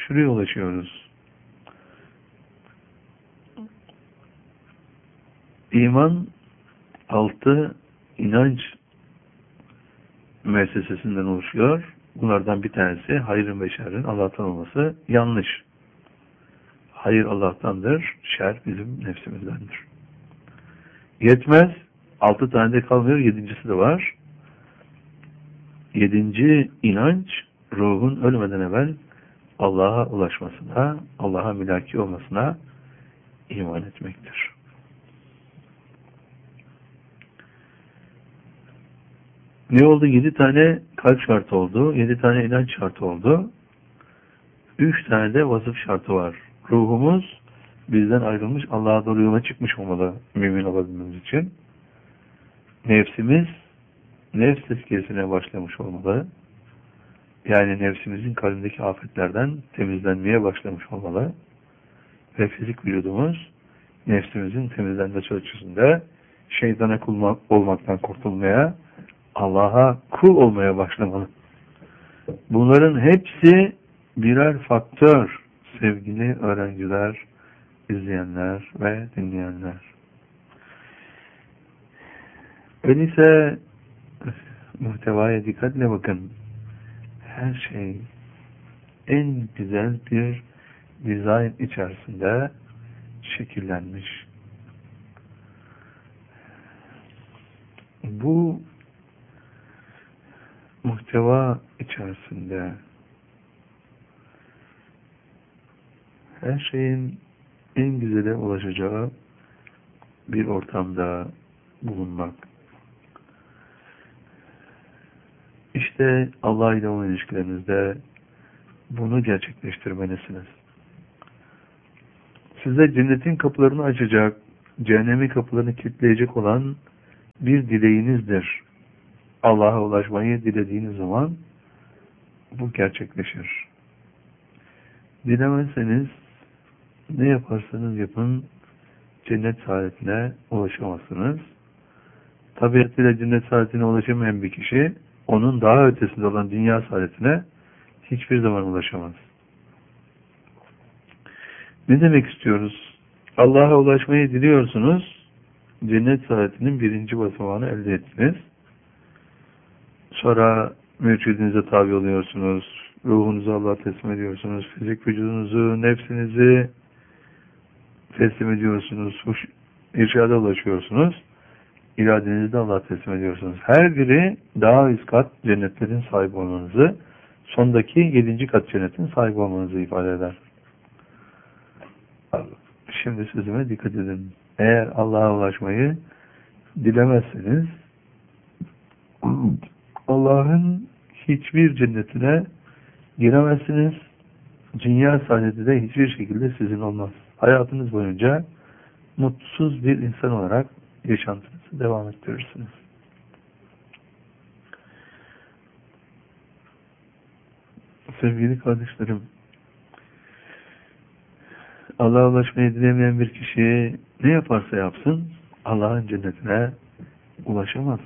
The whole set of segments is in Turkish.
şuraya ulaşıyoruz. İman 6 inanç müessesesinden oluşuyor. Bunlardan bir tanesi hayrın ve şerrin Allah'tan olması yanlış. Hayır Allah'tandır, şer bizim nefsimizdendir. Yetmez. 6 tane de kalmıyor, 7.'si de var. 7. inanç, ruhun ölmeden evvel Allah'a ulaşmasına, Allah'a mülaki olmasına iman etmektir. Ne oldu? 7 tane kalp şartı oldu, 7 tane inanç şartı oldu. 3 tane de vasıf şartı var. Ruhumuz bizden ayrılmış, Allah'a doğru yola çıkmış olmalı mümin olabilmemiz için. Nefsimiz nefs tezkiyesine başlamış olmalı. Yani nefsimizin kalbindeki afetlerden temizlenmeye başlamış olmalı. Ve fizik vücudumuz nefsimizin temizlenmesi ölçüsünde şeytana kul olmaktan kurtulmaya, Allah'a kul olmaya başlamalı. Bunların hepsi birer faktör sevgili öğrenciler, izleyenler ve dinleyenler. Öyleyse muhtevaya dikkatle bakın. Her şey en güzel bir dizayn içerisinde şekillenmiş. Bu muhteva içerisinde her şeyin en güzele ulaşacağı bir ortamda bulunmak. İşte Allah ile olan ilişkilerinizde bunu gerçekleştirmelisiniz. Size cennetin kapılarını açacak, cehennemin kapılarını kilitleyecek olan bir dileğinizdir. Allah'a ulaşmayı dilediğiniz zaman bu gerçekleşir. Dilemezseniz ne yaparsanız yapın cennet saadetine ulaşamazsınız. Tabiatıyla cennet saadetine ulaşamayan bir kişi onun daha ötesinde olan dünya saadetine hiçbir zaman ulaşamaz. Ne demek istiyoruz? Allah'a ulaşmayı diliyorsunuz. Cennet saadetinin 1. basamağını elde ettiniz. Sonra mürşidinize tabi oluyorsunuz. Ruhunuzu Allah'a teslim ediyorsunuz. Fizik vücudunuzu, nefsinizi teslim ediyorsunuz. İrşada ulaşıyorsunuz. İradenizi de Allah'a teslim ediyorsunuz. Her biri daha üst kat cennetlerin sahibi olmanızı, sondaki 7. kat cennetin sahibi olmanızı ifade eder. Şimdi sözüme dikkat edin. Eğer Allah'a ulaşmayı dilemezseniz Allah'ın hiçbir cennetine giremezsiniz. Dünya saadeti de hiçbir şekilde sizin olmaz. Hayatınız boyunca mutsuz bir insan olarak yaşantınızı devam ettirirsiniz. Sevgili kardeşlerim, Allah'a ulaşmayı dilemeyen bir kişi ne yaparsa yapsın Allah'ın cennetine ulaşamaz.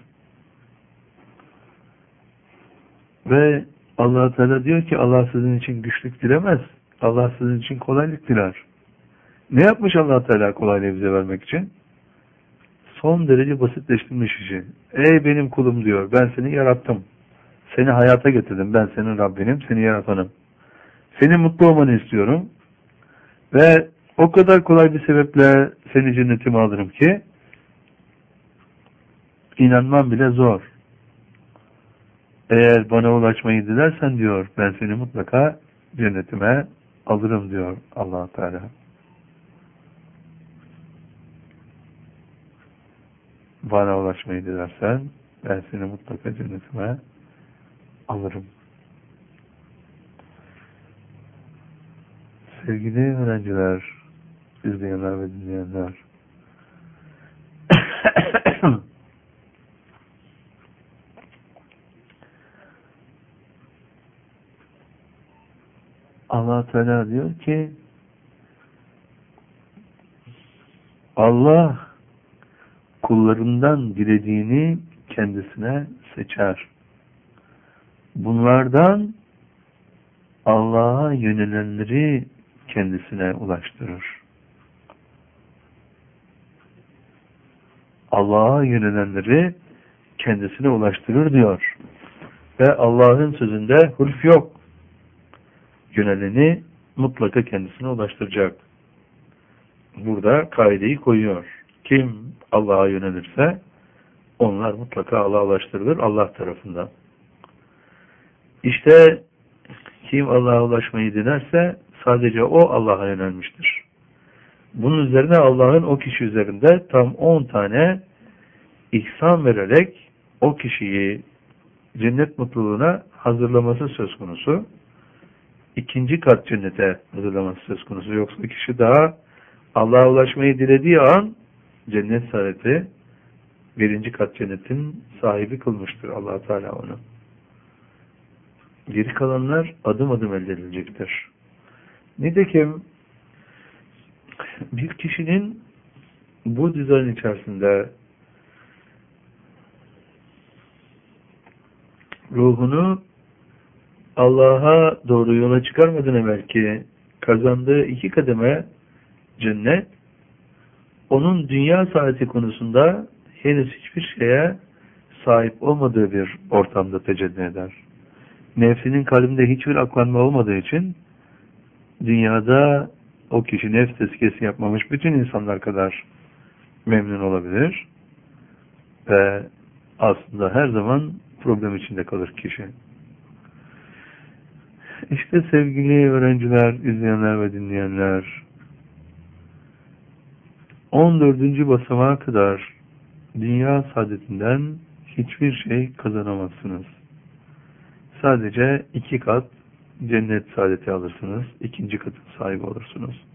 Ve Allah Teala diyor ki Allah sizin için güçlük dilemez. Allah sizin için kolaylık diler. Ne yapmış Allah Teala kolaylığı bize vermek için? Son derece basitleştirmiş işi. Ey benim kulum diyor, ben seni yarattım. Seni hayata getirdim. Ben senin Rabbinim, seni yaratanım. Senin mutlu olmanı istiyorum. Ve o kadar kolay bir sebeple seni cennetime alırım ki inanmam bile zor. Eğer bana ulaşmayı dilersen diyor, ben seni mutlaka cennetime alırım diyor Allah Teala. Bana ulaşmayı dilersen ben seni mutlaka cennetime alırım. Sevgili öğrenciler, izleyenler ve dinleyenler, Allah Teala diyor ki Allah kullarından dilediğini kendisine seçer. Bunlardan Allah'a yönelenleri kendisine ulaştırır. Allah'a yönelenleri kendisine ulaştırır diyor. Ve Allah'ın sözünde hulf yok. Yöneleni mutlaka kendisine ulaştıracak. Burada kaideyi koyuyor. Kim Allah'a yönelirse onlar mutlaka Allah'a ulaştırılır Allah tarafından. İşte kim Allah'a ulaşmayı dilerse sadece o Allah'a yönelmiştir. Bunun üzerine Allah'ın o kişi üzerinde tam 10 tane ihsan vererek o kişiyi cennet mutluluğuna hazırlaması söz konusu. İkinci kat cennete hazırlaması söz konusu. Yoksa kişi daha Allah'a ulaşmayı dilediği an cennet saadeti, birinci kat cennetin sahibi kılmıştır Allah Teala onu. Geri kalanlar adım adım elde edilecektir. Nitekim bir kişinin bu dizayn içerisinde ruhunu Allah'a doğru yola çıkarmadan evvelki kazandığı 2 kademe cennet, onun dünya saadeti konusunda henüz hiçbir şeye sahip olmadığı bir ortamda tecelli eder. Nefsinin kalbinde hiçbir aklanma olmadığı için dünyada o kişi nefs tezkiyesi yapmamış bütün insanlar kadar memnun olabilir ve aslında her zaman problem içinde kalır kişi. İşte sevgili öğrenciler, izleyenler ve dinleyenler, 14. basamağa kadar dünya saadetinden hiçbir şey kazanamazsınız. Sadece 2 kat cennet saadeti alırsınız. 2. katın sahibi olursunuz.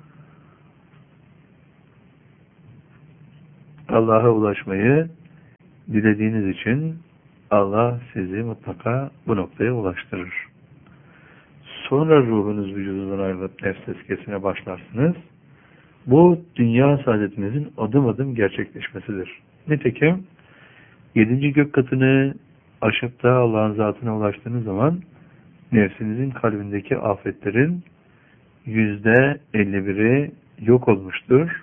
Allah'a ulaşmayı dilediğiniz için Allah sizi mutlaka bu noktaya ulaştırır. Sonra ruhunuz vücudundan ayrılıp nefs tezkiyesine başlarsınız. Bu dünya saadetinizin adım adım gerçekleşmesidir. Nitekim 7. gök katını aşıp da Allah'ın zatına ulaştığınız zaman nefsinizin kalbindeki afetlerin %51'i yok olmuştur.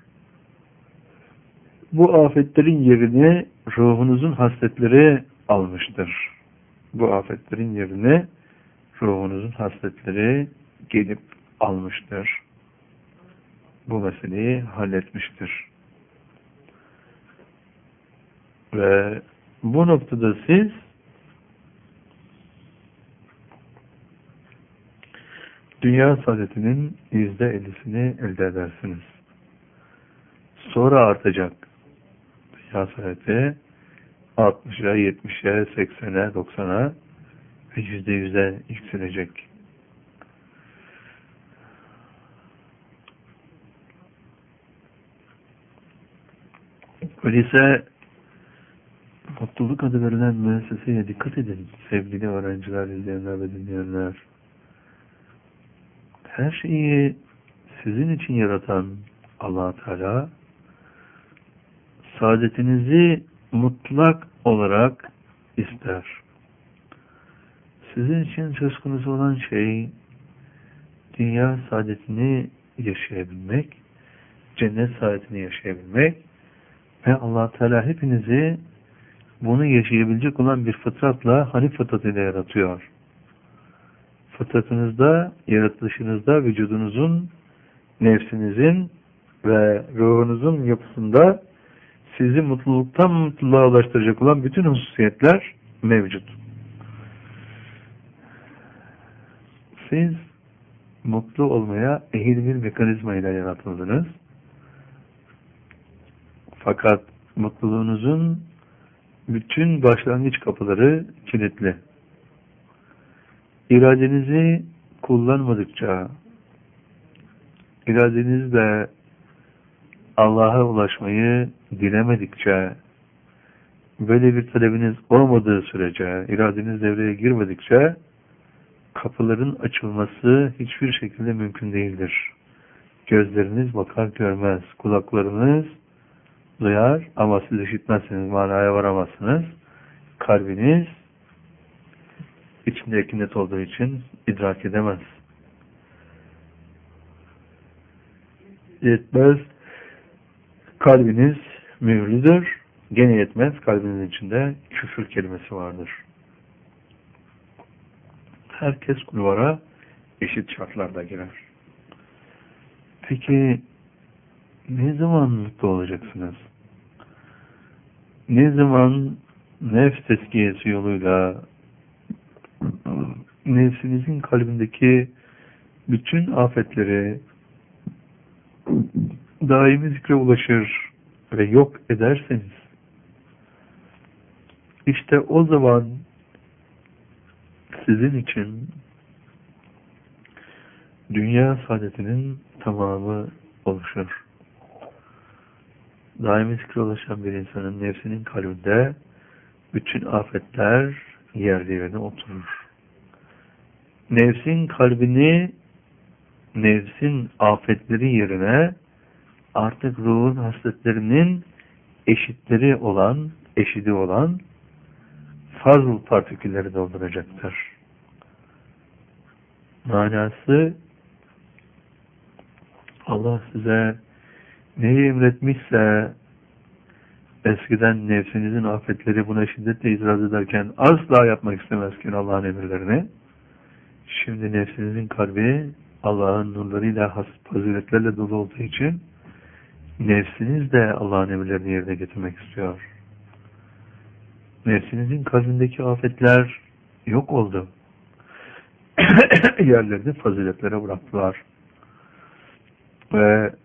Bu afetlerin yerini ruhunuzun hasletleri almıştır. Bu afetlerin yerini ruhunuzun hasletleri gelip almıştır. Bu meseleyi halletmiştir. Ve bu noktada siz dünya saadetinin %50'sini elde edersiniz. Sonra artacak. Dünya saadeti 60'a, 70'e, 80'e, 90'a ve %100'e yükselecek. Öyleyse mutluluk adı verilen müesseseye dikkat edin sevgili öğrenciler, izleyenler ve dinleyenler. Her şeyi sizin için yaratan Allah Teala saadetinizi mutlak olarak ister. Sizin için söz konusu olan şey dünya saadetini yaşayabilmek, cennet saadetini yaşayabilmek ve Allah Teala hepinizi bunu yaşayabilecek olan bir fıtratla, Hanif fıtratıyla yaratıyor. Fıtratınızda, yaratılışınızda, vücudunuzun, nefsinizin ve ruhunuzun yapısında sizi mutluluktan mutluluğa ulaştıracak olan bütün hususiyetler mevcut. Siz mutlu olmaya ehil bir mekanizma ile yaratıldınız. Fakat mutluluğunuzun bütün başlangıç kapıları kilitli. İradenizi kullanmadıkça, iradenizle Allah'a ulaşmayı dilemedikçe, böyle bir talebiniz olmadığı sürece, iradeniz devreye girmedikçe, kapıların açılması hiçbir şekilde mümkün değildir. Gözleriniz bakar görmez, kulaklarınız duyar ama siz işitmezsiniz, manaya varamazsınız. Kalbiniz içindeki net olduğu için idrak edemez. Yetmez. Kalbiniz mühürlüdür. Gene yetmez. Kalbinizin içinde küfür kelimesi vardır. Herkes kulvara eşit şartlarda girer. Peki ne zaman mutlu olacaksınız? Ne zaman nefs tezkiyesi yoluyla nefsinizin kalbindeki bütün afetleri daimi zikre ulaşır ve yok ederseniz, işte o zaman sizin için dünya saadetinin tamamı oluşur. Daimi zikre ulaşan bir insanın nefsinin kalbinde bütün afetler yerli yerine oturur. Nefsin kalbini, nefsin afetleri yerine artık ruhun hasletlerinin eşitleri olan, eşidi olan fazl partikülleri dolduracaktır. Manası, Allah size neyi emretmişse, eskiden nefsinizin afetleri buna şiddetle itiraz ederken asla yapmak istemezken Allah'ın emirlerini, şimdi nefsinizin kalbi Allah'ın nurlarıyla, faziletlerle dolu olduğu için nefsiniz de Allah'ın emirlerini yerine getirmek istiyor. Nefsinizin kalbindeki afetler yok oldu. Yerlerini faziletlere bıraktılar. Ve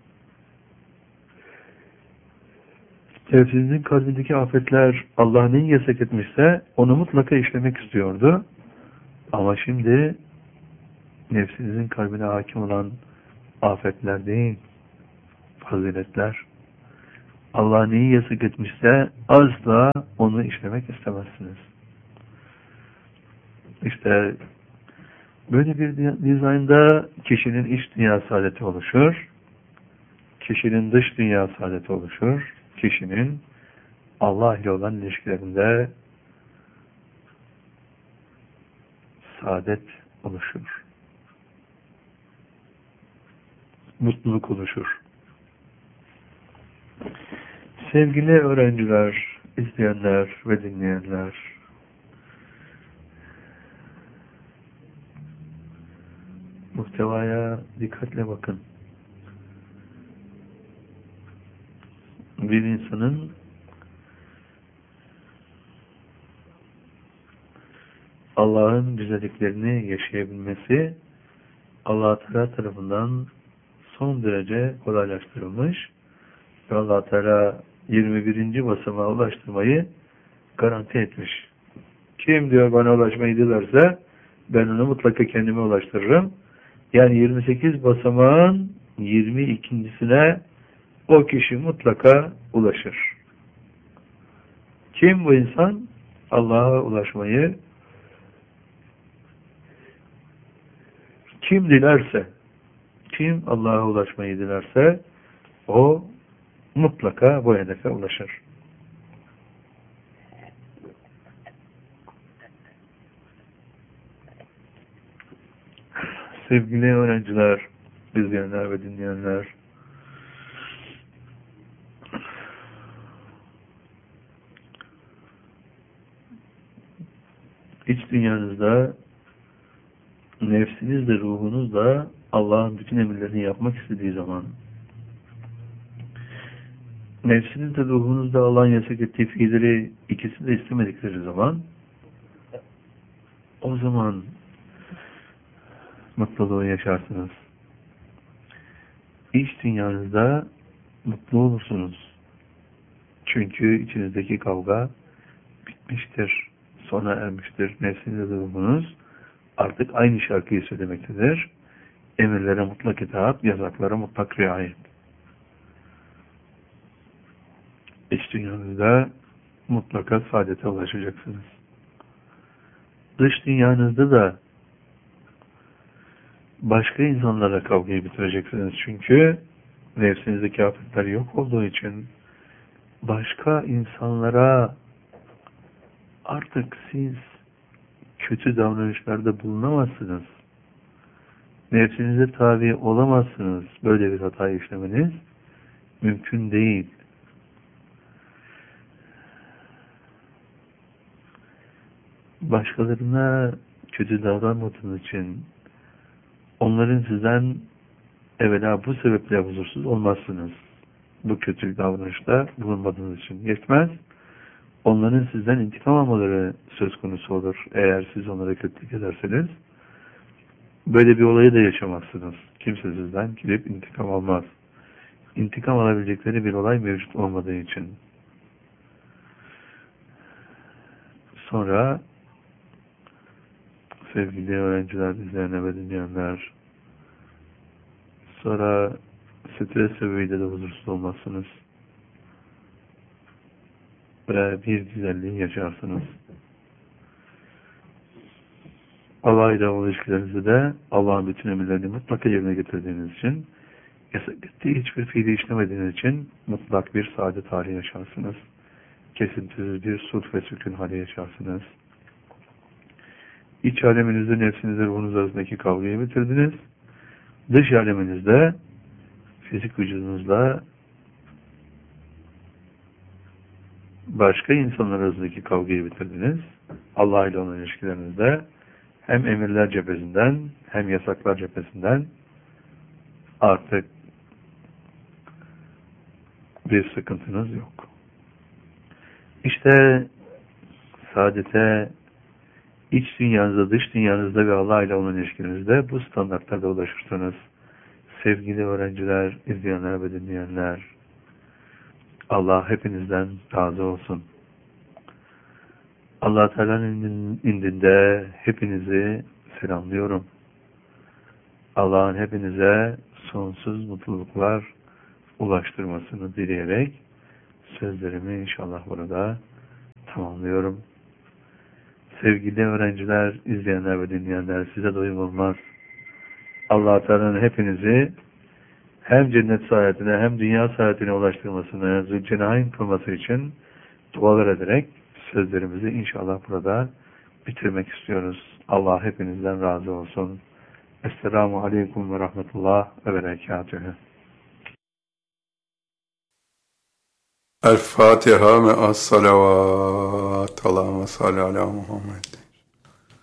nefsinizin kalbindeki afetler Allah neyi yasak etmişse onu mutlaka işlemek istiyordu. Ama şimdi nefsinizin kalbine hakim olan afetler değil, faziletler. Allah neyi yasak etmişse asla onu işlemek istemezsiniz. İşte böyle bir dizaynda kişinin iç dünya saadeti oluşur, kişinin dış dünya saadeti oluşur, kişinin Allah ile olan ilişkilerinde saadet oluşur. Mutluluk oluşur. Sevgili öğrenciler, izleyenler ve dinleyenler, muhtevaya dikkatle bakın. Bir insanın Allah'ın güzelliklerini yaşayabilmesi Allah Teala tarafından son derece kolaylaştırılmış ve Allah Teala 21. basamağa ulaştırmayı garanti etmiş. Kim diyor bana ulaşmayı dilerse ben onu mutlaka kendime ulaştırırım. Yani 28 basamağın 22.sine o kişi mutlaka ulaşır. Kim bu insan? Allah'a ulaşmayı kim dilerse, kim Allah'a ulaşmayı dilerse o mutlaka bu hedefe ulaşır. Sevgili öğrenciler, izleyenler ve dinleyenler, iç dünyanızda nefsinizle, ruhunuzla Allah'ın bütün emirlerini yapmak istediği zaman, nefsinizle, ruhunuzla Allah'ın yasak ettiği fiilleri ikisi de istemedikleri zaman, o zaman mutluluğu yaşarsınız. İç dünyanızda mutlu olursunuz. Çünkü içinizdeki kavga bitmiştir, sona ermiştir. Nefsinizle, ruhunuz artık aynı şarkıyı söylemektedir. Emirlere mutlak itaat, yasaklara mutlak riayet. İç dünyanızda mutlaka saadete ulaşacaksınız. Dış dünyanızda da başka insanlarla kavgayı bitireceksiniz. Çünkü nefsinizdeki afetler yok olduğu için başka insanlara artık siz kötü davranışlarda bulunamazsınız. Nefsinize tabi olamazsınız. Böyle bir hata işlemeniz mümkün değil. Başkalarına kötü davranmadığınız için onların sizden evvela bu sebeple huzursuz olmazsınız. Bu kötü davranışta bulunmadığınız için yetmez. Onların sizden intikam almaları söz konusu olur. Eğer siz onlara kötülük ederseniz böyle bir olayı da yaşamazsınız. Kimse sizden gidip intikam almaz. İntikam alabilecekleri bir olay mevcut olmadığı için. Sonra sevgili öğrenciler, izleyenler ve dinleyenler, sonra stres sebebiyle de huzursuz olmazsınız. Ve bir güzelliği yaşarsınız. Allah ile olan ilişkilerinizde de Allah'ın bütün emirlerini mutlaka yerine getirdiğiniz için, yasak ettiği hiçbir fiili işlemediğiniz için mutlak bir saadet hali yaşarsınız. Kesintisiz bir sulh ve sükun hali yaşarsınız. İç aleminizde nefsinizle ruhunuz arasındaki kavgayı bitirdiniz. Dış aleminizde fizik vücudunuzla başka insanlar arasındaki kavgayı bitirdiniz. Allah ile olan ilişkilerinizde hem emirler cephesinden hem yasaklar cephesinden artık bir sıkıntınız yok. İşte saadete iç dünyanızda, dış dünyanızda ve Allah ile olan ilişkinizde bu standartlarda ulaşırsanız, sevgili öğrenciler, izleyenler ve dinleyenler, Allah hepinizden razı olsun. Allah Teala'nın indinde hepinizi selamlıyorum. Allah'ın hepinize sonsuz mutluluklar ulaştırmasını dileyerek sözlerimi inşallah burada tamamlıyorum. Sevgili öğrenciler, izleyenler ve dinleyenler, size doyum olmaz. Allah Teala'nın hepinizi hem cennet saadetine hem dünya saadetine ulaştırmasını, Zülcenahin kılması için dualar ederek sözlerimizi inşallah burada bitirmek istiyoruz. Allah hepinizden razı olsun. Esselamu Aleyküm ve Rahmetullah ve Berekatühü. El Fatiha me'as salavat. Allahümme salli ala Muhammed.